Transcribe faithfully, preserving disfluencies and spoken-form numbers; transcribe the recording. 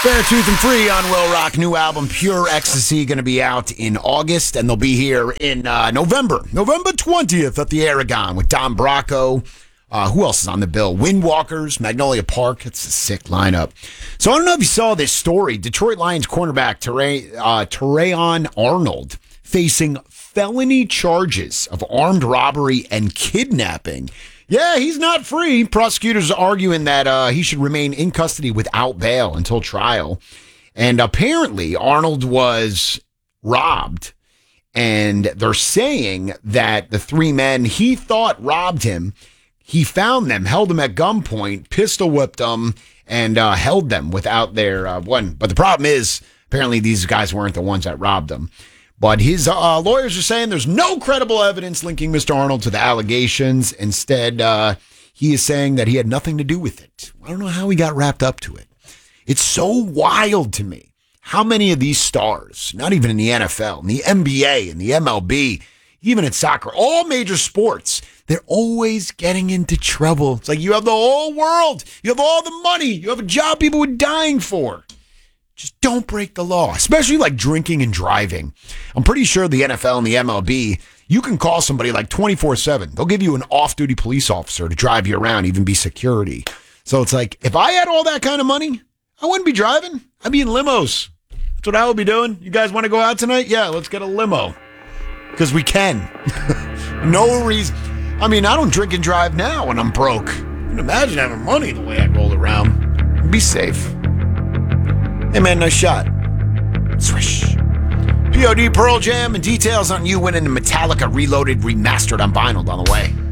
Fair, Tooth, and Free on Will Rock. New album, Pure Ecstasy, going to be out in August, and they'll be here in uh, November. November twentieth at the Aragon with Don Bracco. Uh, who else is on the bill? Windwalkers, Magnolia Park. It's a sick lineup. So I don't know if you saw this story. Detroit Lions cornerback Teray, uh, Terrion Arnold facing felony charges of armed robbery and kidnapping. Yeah, he's not free. Prosecutors are arguing that uh, he should remain in custody without bail until trial. And apparently, Arnold was robbed. And they're saying that the three men he thought robbed him, he found them, held them at gunpoint, pistol whipped them, and uh, held them without their uh, one. But the problem is, apparently, these guys weren't the ones that robbed them. But his uh, lawyers are saying there's no credible evidence linking Mister Arnold to the allegations. Instead, uh, he is saying that he had nothing to do with it. I don't know how he got wrapped up to it. It's so wild to me how many of these stars, not even in the N F L, in the N B A, in the M L B, even in soccer, all major sports, they're always getting into trouble. It's like you have the whole world. You have all the money. You have a job people were dying for. Just don't break the law, especially like drinking and driving. I'm pretty sure the N F L and the M L B, you can call somebody like twenty-four seven. They'll give you an off-duty police officer to drive you around, even be security. So it's like, if I had all that kind of money, I wouldn't be driving. I'd be in limos. That's what I would be doing. You guys want to go out tonight? Yeah, let's get a limo. Because we can. No reason. I mean, I don't drink and drive now when I'm broke. I can imagine having money the way I roll around. Be safe. Hey, man, nice shot. Swish. P O D Pearl Jam and details on you winning the Metallica Reloaded Remastered on vinyl on the way.